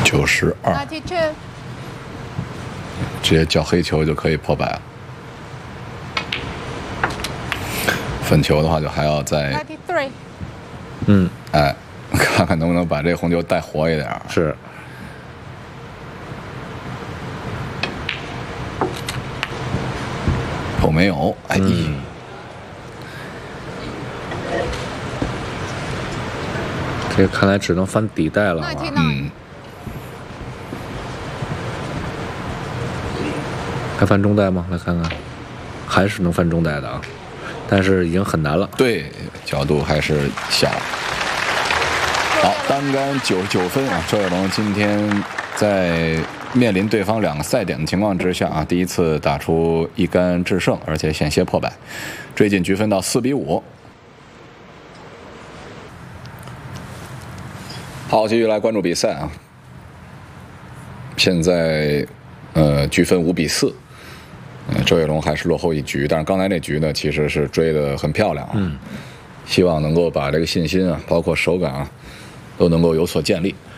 92，直接叫黑球就可以破百了。粉球的话就还要再，哎，看看能不能把这红球带活一点。 是。 有没有？哎。 这看来只能翻底带了吧？还翻中带吗？来看看，还是能翻中带的啊，但是已经很难了。 对，角度还是小。好，单杆99分啊！周跃龙今天在面临对方2个赛点的情况之下啊，第一次打出1杆制胜，而且险些破百，追进局分到4比5。好，继续来关注比赛啊。现在局分5比4，周跃龙还是落后1局，但是刚才那局呢，其实是追得很漂亮啊。希望能够把这个信心啊，包括手感啊，都能够有所建立。